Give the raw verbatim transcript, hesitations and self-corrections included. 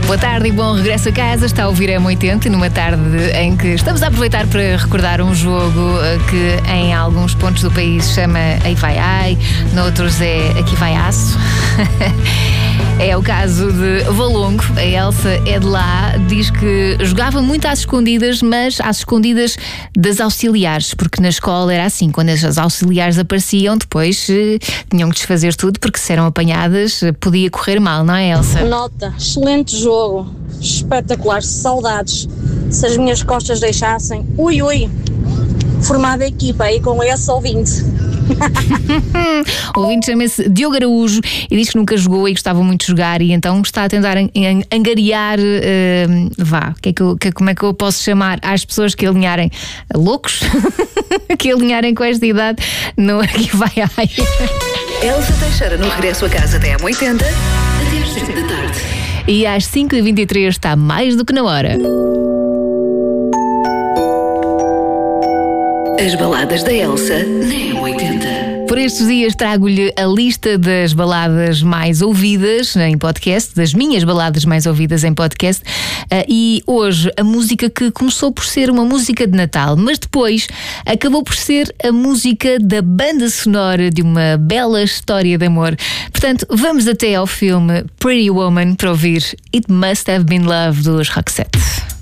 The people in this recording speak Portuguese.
Boa tarde e bom regresso a casa. Está a ouvir M oitenta numa tarde em que estamos a aproveitar para recordar um jogo que em alguns pontos do país se chama Aí Vai Ai, noutros é Aqui Vai Aço. É o caso de Valongo. A Elsa é de lá, diz que jogava muito às escondidas, mas às escondidas das auxiliares, porque na escola era assim, quando as auxiliares apareciam, depois eh, tinham que desfazer tudo, porque se eram apanhadas podia correr mal, não é, Elsa? Nota, excelente jogo, espetacular, saudades. Se as minhas costas deixassem, ui ui, formada equipa aí com esse ouvinte. O ouvinte chama-se Diogo Araújo e diz que nunca jogou e gostava muito de jogar, e então está a tentar angariar, uh, vá, que é que eu, que, como é que eu posso chamar às pessoas que alinharem loucos, que alinharem com esta idade no Aqui Vai Ai. Elsa Teixeira no regresso a casa até à M oitenta, até às sete da tarde. E às cinco e vinte e três está mais do que na hora. As baladas da Elsa na M oitenta. Por estes dias trago-lhe a lista das baladas mais ouvidas em podcast, das minhas baladas mais ouvidas em podcast, e hoje a música que começou por ser uma música de Natal, mas depois acabou por ser a música da banda sonora de uma bela história de amor. Portanto, vamos até ao filme Pretty Woman para ouvir It Must Have Been Love dos Roxette.